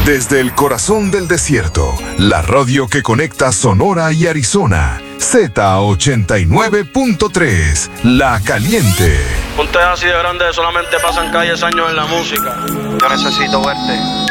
Desde el corazón del desierto, la radio que conecta Sonora y Arizona, Z89.3, La Caliente. Un té así de grande solamente pasan calles años en la música. Yo necesito verte.